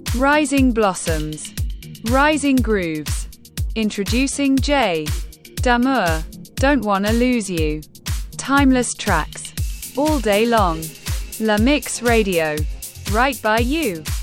Rising Blossoms. Rising Grooves. Introducing J. Damour. Don't Wanna Lose You. Timeless tracks. All day long. La Mix Radio. Right by you.